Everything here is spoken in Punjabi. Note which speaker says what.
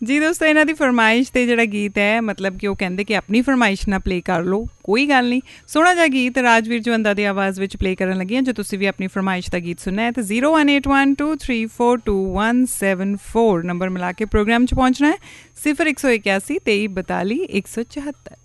Speaker 1: ਜੀ ਦੋਸਤੋ, ਇਹਨਾਂ ਦੀ ਫਰਮਾਇਸ਼ 'ਤੇ ਜਿਹੜਾ ਗੀਤ ਹੈ, ਮਤਲਬ ਕਿ ਉਹ ਕਹਿੰਦੇ ਕਿ ਆਪਣੀ ਫਰਮਾਇਸ਼ ਨਾਲ ਪਲੇ ਕਰ ਲਓ, ਕੋਈ ਗੱਲ ਨਹੀਂ। ਸੋਹਣਾ ਜਿਹਾ ਗੀਤ ਰਾਜਵੀਰ ਜਵੰਦਾ ਦੀ ਆਵਾਜ਼ ਵਿੱਚ ਪਲੇ ਕਰਨ ਲੱਗੀ ਹਾਂ। ਜੇ ਤੁਸੀਂ ਵੀ ਆਪਣੀ ਫਰਮਾਇਸ਼ ਦਾ ਗੀਤ ਸੁਣਨਾ ਹੈ ਤਾਂ 018123422174 ਨੰਬਰ ਮਿਲਾ ਕੇ ਪ੍ਰੋਗਰਾਮ 'ਚ ਪਹੁੰਚਣਾ ਹੈ। 0181 2342 174।